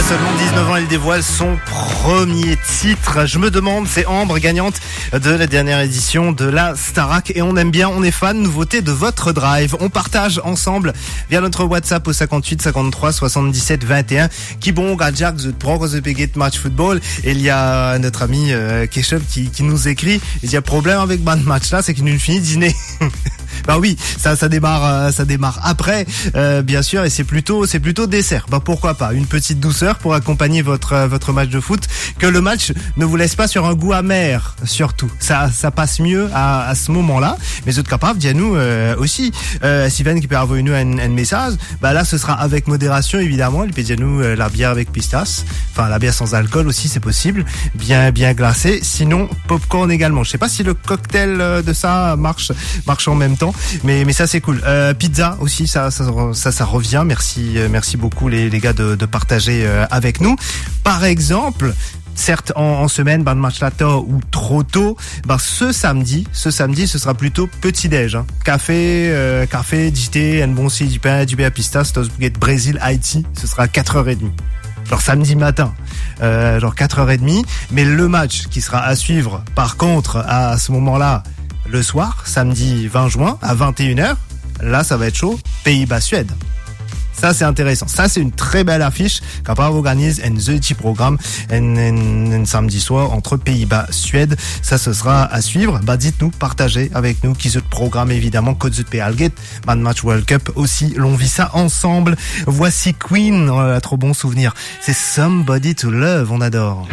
seulement 19 ans, elle dévoile son premier titre. Je me demande, c'est Ambre, gagnante de la dernière édition de la Starac. Et on aime bien, on est fan, nouveauté de votre drive. On partage ensemble via notre WhatsApp au 58 53 77 21. Qui bon, Gadjak, the Pro, the Bigot Match Football. Et il y a notre ami Keshev qui nous écrit. Il y a problème avec ce match-là, c'est qu'il nous finit dîner. Bah oui, ça démarre après, bien sûr, et c'est plutôt dessert. Bah pourquoi pas, une petite douceur pour accompagner votre match de foot, que le match ne vous laisse pas sur un goût amer, surtout. Ça passe mieux à ce moment-là. Mais vous êtes capable, dis-nous aussi, Steven qui peut envoyer nous un message. Bah là, ce sera avec modération évidemment. Il peut dire nous la bière avec pistache, enfin la bière sans alcool aussi, c'est possible, bien glacée. Sinon, popcorn également. Je sais pas si le cocktail de ça marche en même temps. Mais ça c'est cool. Pizza aussi, ça revient. Merci beaucoup les gars de partager avec nous. Par exemple, certes en semaine, le match là tôt ou trop tôt, ce samedi, ce sera plutôt petit déj. Hein. Café, du thé, un bon si du pain à pistache, Brésil, Haïti, ce sera à 4h30. Genre samedi matin, genre 4h30. Mais le match qui sera à suivre, par contre, à ce moment-là, le soir, samedi 20 juin, à 21h, là, ça va être chaud. Pays-Bas-Suède. Ça, c'est intéressant. Ça, c'est une très belle affiche. Capable organise un petit programme un samedi soir entre Pays-Bas-Suède. Ça, ce sera à suivre. Dites-nous, partagez avec nous qui se programme évidemment Code de Péalgate, Man Match World Cup aussi. L'on vit ça ensemble. Voici Queen. Trop bon souvenir. C'est Somebody to Love. On adore.